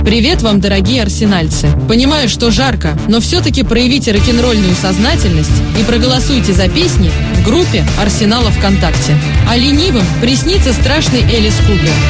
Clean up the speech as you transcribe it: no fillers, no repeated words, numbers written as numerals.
Привет вам, дорогие арсенальцы. Понимаю, что жарко, но все-таки проявите рок-н-ролльную сознательность и проголосуйте за песни в группе Арсенала ВКонтакте. А ленивым приснится страшный Элис Купер.